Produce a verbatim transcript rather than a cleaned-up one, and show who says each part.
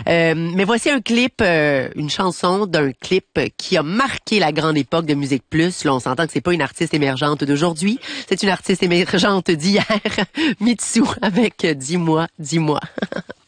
Speaker 1: Euh, mais voici un clip, euh, une chanson d'un clip qui a marqué la grande époque de Musique Plus. Là, on s'entend que c'est pas une artiste émergente d'aujourd'hui, c'est une artiste émergente d'hier. Mitsou avec Dis-moi, dis-moi.